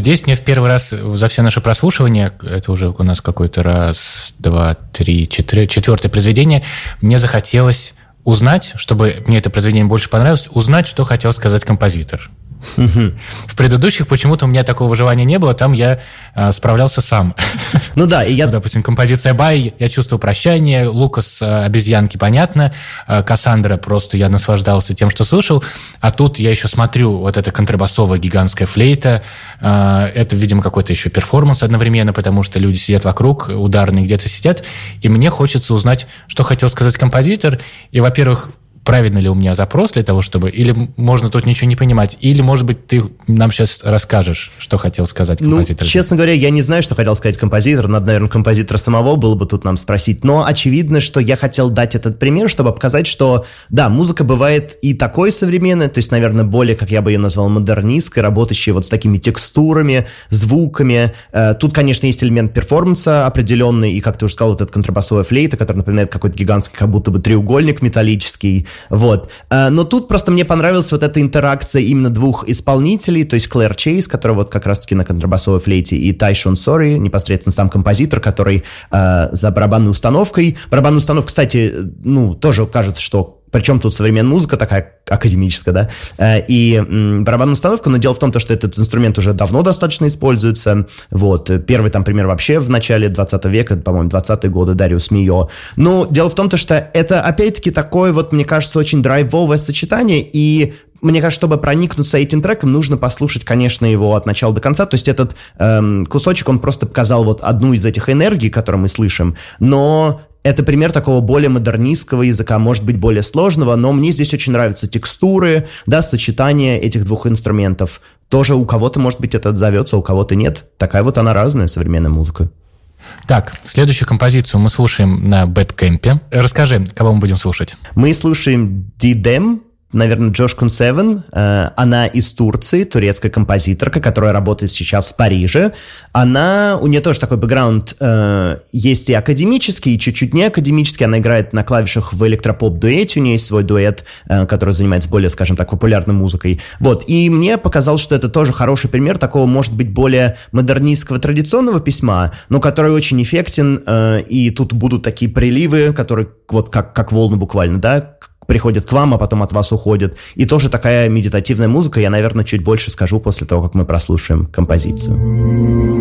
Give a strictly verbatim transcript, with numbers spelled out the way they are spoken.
здесь мне в первый раз за все наше прослушивание, это уже у нас какой-то раз, два, три, четыре, четвертое произведение, мне захотелось узнать, чтобы мне это произведение больше понравилось, узнать, что хотел сказать композитор. В предыдущих почему-то у меня такого желания не было, там я э, справлялся сам. Ну да, и я... Ну, допустим, композиция «Бай», я чувствую прощание, Лукас э, «Обезьянки», понятно, э, Кассандра, просто я наслаждался тем, что слушал, а тут я еще смотрю, вот эта контрабасовая гигантская флейта, э, это, видимо, какой-то еще перформанс одновременно, потому что люди сидят вокруг, ударные где-то сидят, и мне хочется узнать, что хотел сказать композитор, и, во-первых, правильно ли у меня запрос для того, чтобы... Или можно тут ничего не понимать? Или, может быть, ты нам сейчас расскажешь, что хотел сказать композитор? Ну, честно говоря, я не знаю, что хотел сказать композитор. Надо, наверное, композитора самого было бы тут нам спросить. Но очевидно, что я хотел дать этот пример, чтобы показать, что, да, музыка бывает и такой современной, то есть, наверное, более, как я бы ее назвал, модернистской, работающей вот с такими текстурами, звуками. Тут, конечно, есть элемент перформанса определенный, и, как ты уже сказал, вот эта контрабасовая флейта, которая напоминает какой-то гигантский, как будто бы треугольник металлический. Вот. Но тут просто мне понравилась вот эта интеракция именно двух исполнителей, то есть Клэр Чейз, которая вот как раз-таки на контрабасовой флейте, и Тайшон Сори, непосредственно сам композитор, который э, за барабанной установкой. Барабанная установка, кстати, ну, тоже кажется, что причем тут современная музыка такая академическая, да, и м, барабанная установка, но дело в том, что этот инструмент уже давно достаточно используется, вот, первый там пример вообще в начале двадцатого века, по-моему, двадцатые годы, Дариус Мио, но дело в том, что это, опять-таки, такое вот, мне кажется, очень драйвовое сочетание, и мне кажется, чтобы проникнуться этим треком, нужно послушать, конечно, его от начала до конца. То есть этот эм, кусочек, он просто показал вот одну из этих энергий, которые мы слышим, но это пример такого более модернистского языка, может быть, более сложного, но мне здесь очень нравятся текстуры, да, сочетание этих двух инструментов. Тоже у кого-то, может быть, это отзовется, у кого-то нет. Такая вот она разная, современная музыка. Так, следующую композицию мы слушаем на Бэдкэмпе. Расскажи, кого мы будем слушать? Мы слушаем Дидем, наверное, Джошкун Севен. Она из Турции, турецкая композиторка, которая работает сейчас в Париже. Она, у нее тоже такой бэкграунд э, есть и академический, и чуть-чуть не академический. Она играет на клавишах в электропоп-дуэте. У нее есть свой дуэт, э, который занимается более, скажем так, популярной музыкой. Вот. И мне показалось, что это тоже хороший пример такого, может быть, более модернистского традиционного письма, но который очень эффектен. Э, и тут будут такие приливы, которые вот как, как волны буквально, да, приходят к вам, а потом от вас уходят. И тоже такая медитативная музыка. Я, наверное, чуть больше скажу после того, как мы прослушаем композицию.